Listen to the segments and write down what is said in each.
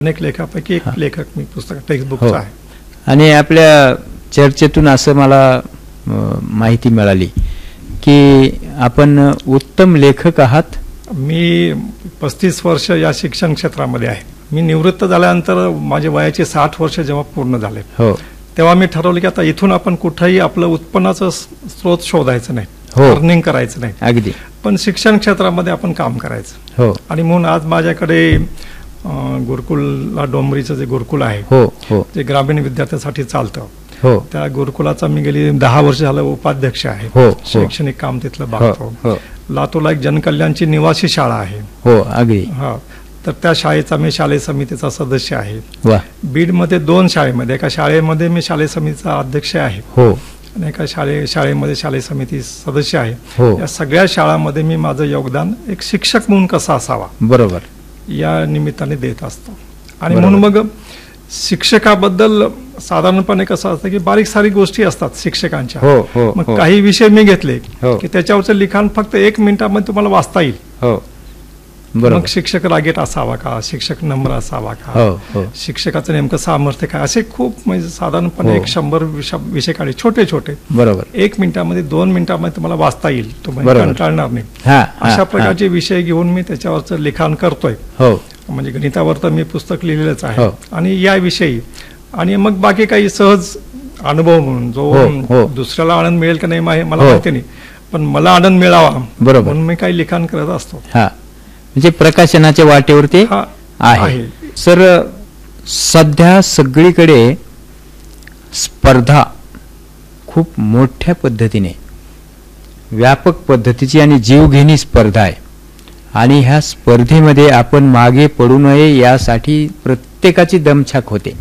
अनेक लेखापैकी एक लेखक मी पुस्तक टेक्स्टबुकचा आहे. आणि आपल्या चर्चेतून असं मला माहिती मिळाली की आपण उत्तम लेखक आहात. मी 35 वर्ष या शिक्षण क्षेत्रामध्ये आहे. मी निवृत्त झाल्यानंतर माझे वयाचे 60 वर्ष जेव्हा पूर्ण झाले हो तेव्हा मी ठरवलं की आता इथून आपण कुठेही आपलं उत्पन्नाचं स्रोत शोधायचं नाही, हो. अर्निंग करायचं नाही, अगदी पण शिक्षण क्षेत्रामध्ये आपण काम करायचं. हो आणि म्हणून आज माझ्याकडे गुरुकुलला डोंबरीचं जे गुरुकुल आहे हो हो जे ग्रामीण विद्यार्थ्यांसाठी चालतं हो त्या गुरुकुलाचा मी गेली 10 वर्ष झालं उपाध्यक्ष आहे. हो, हो. शैक्षणिक काम तिथलं हो बघतो. हो लातूरला एक जनकल्याणची निवासी शाळा आहे. हो अगदी हा तर त्या शाळेचा मी शालेय समितीचा सदस्य आहे. वा बीडमध्ये 2 शाळेमध्ये, एका शाळेमध्ये मी शालेय समितीचा अध्यक्ष आहे हो आणि एका शाळेमध्ये शालेय समिती सदस्य आहे. हो या सगळ्या शाळांमध्ये मी माझं योगदान एक शिक्षक म्हणून कसा असावा बरोबर या निमित्ताने देत असतो. आणि बरोबर. म्हणून मग शिक्षकाबद्दल साधारणपणे कसं असतं की बारीक सारीक गोष्टी असतात शिक्षकांच्या. हो हो मग हो काही विषय मी घेतले हो. की त्याच्यावरचं लिखाण फक्त 1 मिनिटामध्ये तुम्हाला वाचता येईल. हो मग बरोबर शिक्षक रागीट असावा का, शिक्षक नम्र असावा का, हो हो शिक्षकाचं नेमकं सामर्थ्य काय, असे खूप म्हणजे साधारणपणे हो. 100 विषय काढले छोटे छोटे बरोबर 1 मिनिटामध्ये 2 मिनिटामध्ये तुम्हाला वाचता येईल. तुम्हाला बरोबर. कंटाळणार नाही. हा अशा हा, प्रकारचे विषय घेऊन मी त्याच्यावरचं लिखाण करतोय. हो म्हणजे गणितावर तर मी पुस्तक लिहिलेलंच आहे. हो. आणि याविषयी आणि मग बाकी काही सहज अनुभव म्हणून जो हो, हो. दुसऱ्याला आनंद मिळेल का नाही मला हो. माहिती नाही, पण मला आनंद मिळावा बरोबर. म्हणून मी काही लिखाण करत असतो. हा म्हणजे प्रकाशनाच्या वाटेवरती हा आहे. सर सध्या सगळीकडे स्पर्धा खूप मोठ्या पद्धतीने व्यापक पद्धतीची आणि जीवघेणी स्पर्धा आहे आणि ह्या स्पर्धेमध्ये आपण मागे पडू नये यासाठी प्रत्येकाची दमछाक होते.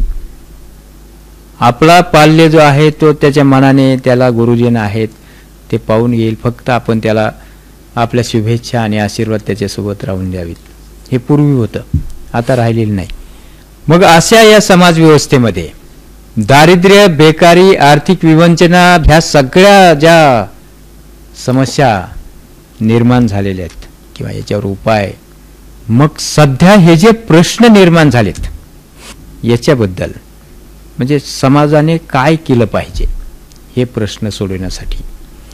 आपला पाल्य जो आहे तो त्याच्या मनाने त्याला गुरुजन आहेत ते पाहून येईल, फक्त आपण त्याला आपल्या शुभेच्छा आणि आशीर्वाद त्याच्यासोबत राहून द्यावीत. हे पूर्वी होतं, आता राहिलेलं नाही. मग अशा या समाज व्यवस्थेमध्ये दारिद्र्य, बेकारी, आर्थिक विवंचना ह्या सगळ्या ज्या समस्या निर्माण झालेल्या आहेत किंवा याच्यावर उपाय, मग सध्या हे जे प्रश्न निर्माण झालेत याच्याबद्दल म्हणजे समाजाने काय केलं पाहिजे हे प्रश्न सोडवण्यासाठी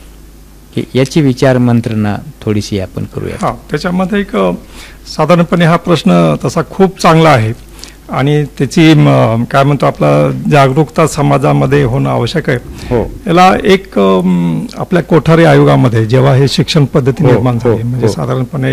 याची विचार मंत्रणा थोडीशी आपण करूया. हा त्याच्यामध्ये एक साधारणपणे हा प्रश्न तसा खूप चांगला आहे आणि त्याची काय म्हणतो आपला जागरूकता समाजामध्ये होणं आवश्यक आहे. हो याला एक आपल्या कोठारी आयोगामध्ये जेव्हा हे शिक्षण पद्धती हो, निर्माण हो, झाली म्हणजे हो. साधारणपणे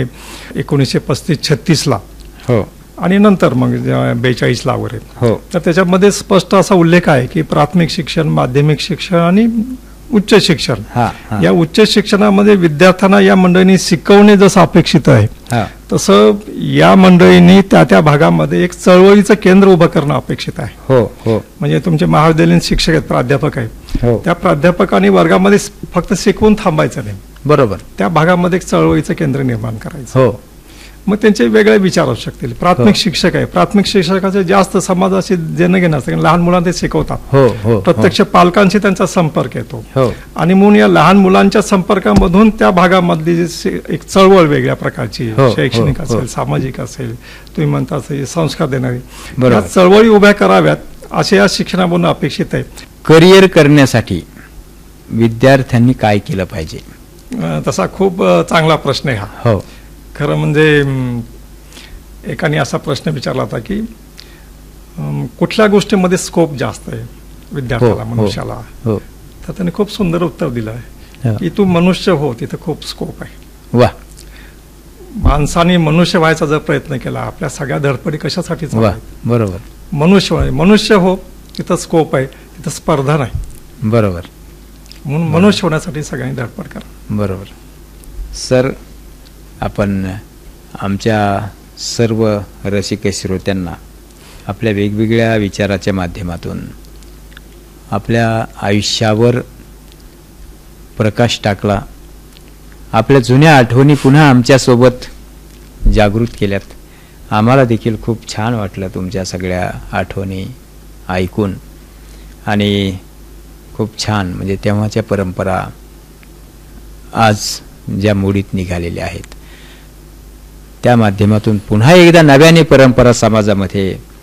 1935-36 ला हो आणि नंतर मग 42 ला वगैरे, हो तर त्याच्यामध्ये स्पष्ट असा उल्लेख आहे की प्राथमिक शिक्षण, माध्यमिक शिक्षण आणि उच्च शिक्षण, हा हा या उच्च शिक्षणामध्ये विद्यार्थ्यांना या मंडळींनी शिकवणे जसं अपेक्षित आहे हा तसं या मंडळींनी त्या भागामध्ये एक चळवळीचं केंद्र उभं करणं अपेक्षित आहे. हो हो म्हणजे तुमचे महाविद्यालयीन शिक्षक आहेत, प्राध्यापक आहेत, हो त्या प्राध्यापकांनी वर्गामध्ये फक्त शिकवून थांबायचं नाही, बरोबर त्या भागामध्ये एक चळवळीचं केंद्र निर्माण करायचं. हो मग त्यांचे वेगळे विचार असू शकतील. प्राथमिक हो. शिक्षक आहे, प्राथमिक शिक्षकाचे जास्त समाजाशी देणं घेणं असतं, लहान मुलांना ते शिकवतात, हो हो प्रत्यक्ष पालकांशी त्यांचा संपर्क येतो हो आणि म्हणून या लहान मुलांच्या संपर्कामधून त्या भागामधली जी एक चळवळ वेगळ्या प्रकारची हो, शैक्षणिक हो, असेल, हो. सामाजिक असेल, तुम्ही म्हणता असेल संस्कार देणारी, बरोबर. या चळवळी उभ्या कराव्यात असे या शिक्षणामधून अपेक्षित आहे. करिअर करण्यासाठी विद्यार्थ्यांनी काय केलं पाहिजे? तसा खूप चांगला प्रश्न आहे हा. हो खरं म्हणजे एकाने असा प्रश्न विचारला होता की कुठल्या गोष्टीमध्ये स्कोप जास्त आहे विद्यार्थ्याला, हो, हो. मनुष्याला, हो तर त्याने खूप सुंदर उत्तर दिलं आहे हो. की तू मनुष्य हो, तिथं खूप स्कोप आहे. वा माणसाने मनुष्य व्हायचा जर प्रयत्न केला, आपल्या सगळ्या धडपडी कशासाठी चालू वा आहेत? बरोबर मनुष्य हो तिथं स्कोप आहे, तिथं स्पर्धा नाही. बरोबर म्हणून मनुष्य होण्यासाठी सगळ्यांनी धडपड करा. बरोबर. सर आपण आमच्या सर्व रसिक श्रोत्यांना आपल्या वेगवेगळ्या विचाराच्या माध्यमातून आपल्या आयुष्यावर प्रकाश टाकला, आपल्या जुन्या आठवणी पुन्हा आमच्यासोबत जागृत केल्यात. आम्हाला देखील खूप छान वाटलं तुमच्या सगळ्या आठवणी ऐकून आणि खूप छान म्हणजे तेव्हाच्या परंपरा आज ज्या मोडीत निघालेल्या आहेत त्या माध्यमातून पुन्हा एकदा नव्याने परंपरा समाजामध्ये